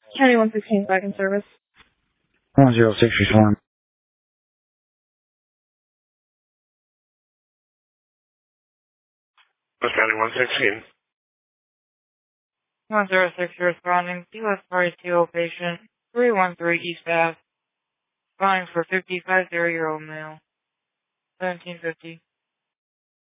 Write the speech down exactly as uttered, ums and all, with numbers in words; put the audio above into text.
County one sixteen back in service. one zero six respond. West County one sixteen. one zero six responding. U S forty-two patient. three one three East Ave. Responding for fifty-five year old male. seventeen fifty.